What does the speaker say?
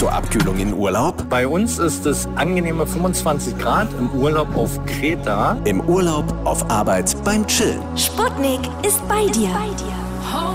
zur Abkühlung in Urlaub? Bei uns ist es angenehme 25 Grad im Urlaub auf Kreta. Im Urlaub, auf Arbeit, beim Chillen. Sputnik ist bei dir.